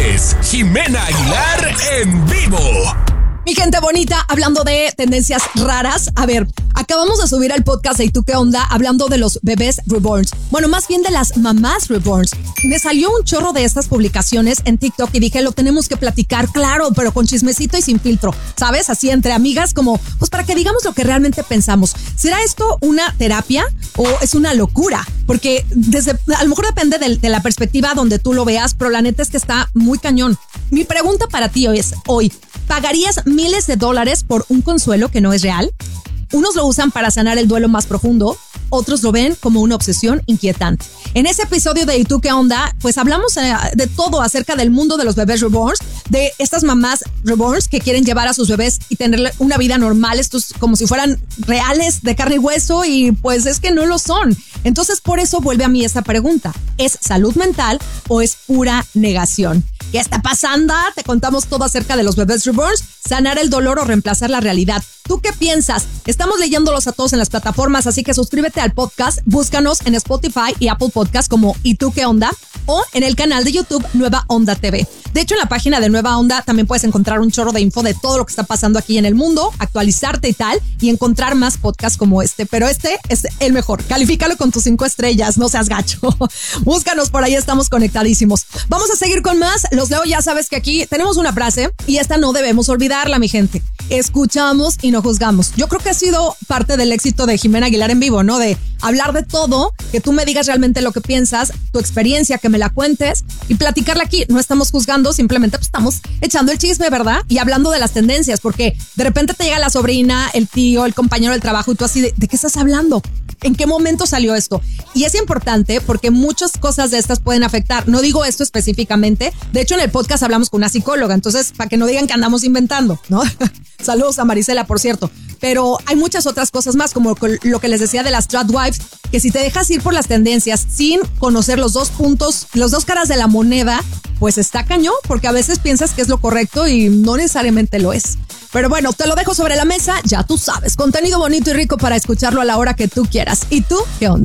es Jimena Aguilar en vivo. Mi gente bonita, hablando de tendencias raras. A ver, acabamos de subir al podcast de ¿Y tú qué onda? Hablando de los bebés reborns. Bueno, más bien de las mamás reborns. Me salió un chorro de estas publicaciones en TikTok y dije, lo tenemos que platicar, claro, pero con chismecito y sin filtro, ¿sabes? Así entre amigas, como, pues para que digamos lo que realmente pensamos. ¿Será esto una terapia o es una locura? Porque a lo mejor depende de la perspectiva donde tú lo veas, pero la neta es que está muy cañón. Mi pregunta para ti hoy es, ¿pagarías miles de dólares por un consuelo que no es real? Unos lo usan para sanar el duelo más profundo, otros lo ven como una obsesión inquietante. En ese episodio de ¿Y tú qué onda? Pues hablamos de todo acerca del mundo de los bebés reborns, de estas mamás reborns que quieren llevar a sus bebés y tener una vida normal, estos como si fueran reales de carne y hueso, y pues es que no lo son. Entonces por eso vuelve a mí esta pregunta, ¿es salud mental o es pura negación? ¿Qué está pasando? Te contamos todo acerca de los bebés reborns, sanar el dolor o reemplazar la realidad. ¿Tú qué piensas? Estamos leyéndolos a todos en las plataformas, así que suscríbete al podcast, búscanos en Spotify y Apple Podcast como ¿Y tú qué onda? O en el canal de YouTube Nueva Onda TV. De hecho, en la página de Nueva Onda también puedes encontrar un chorro de info de todo lo que está pasando aquí en el mundo, actualizarte y tal, y encontrar más podcasts como este. Pero este es el mejor. Califícalo con tus 5 estrellas, no seas gacho. Búscanos, por ahí estamos conectadísimos. Vamos a seguir con más. Los leo, ya sabes que aquí tenemos una frase y esta no debemos olvidarla, mi gente. Escuchamos y no juzgamos. Yo creo que ha sido parte del éxito de Jimena Aguilar en vivo, ¿no? De hablar de todo, que tú me digas realmente lo que piensas, tu experiencia, que me la cuentes y platicarla aquí. No estamos juzgando, simplemente pues estamos echando el chisme, ¿verdad? Y hablando de las tendencias, porque de repente te llega la sobrina, el tío, el compañero del trabajo y tú así, ¿de qué estás hablando? ¿En qué momento salió esto? Y es importante porque muchas cosas de estas pueden afectar. No digo esto específicamente. De hecho, en el podcast hablamos con una psicóloga. Entonces, para que no digan que andamos inventando, ¿no? Saludos a Marisela, por cierto. Pero hay muchas otras cosas más, como lo que les decía de las Tradwives, que si te dejas ir por las tendencias sin conocer los dos puntos, los dos caras de la moneda, pues está cañón, porque a veces piensas que es lo correcto y no necesariamente lo es. Pero bueno, te lo dejo sobre la mesa, ya tú sabes. Contenido bonito y rico para escucharlo a la hora que tú quieras. ¿Y tú qué onda?